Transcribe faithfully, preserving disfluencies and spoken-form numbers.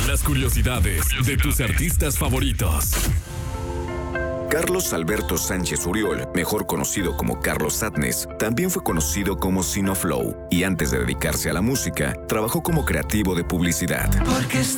Las curiosidades de tus artistas favoritos. Carlos Alberto Sánchez Uriol, mejor conocido como Carlos Sadness, también fue conocido como Sinoflow y antes de dedicarse a la música, trabajó como creativo de publicidad. Porque